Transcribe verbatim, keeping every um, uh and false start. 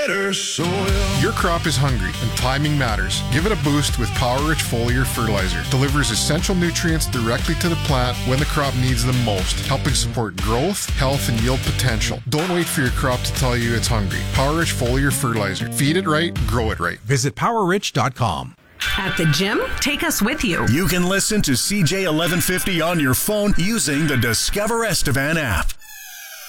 Better soil. Your crop is hungry and timing matters. Give it a boost with Power Rich Foliar Fertilizer. Delivers essential nutrients directly to the plant when the crop needs them most, helping support growth, health, and yield potential. Don't wait for your crop to tell you it's hungry. Power Rich Foliar Fertilizer. Feed it right, grow it right. Visit power rich dot com. At the gym, take us with you. You can listen to C J eleven fifty on your phone using the Discover Estevan app.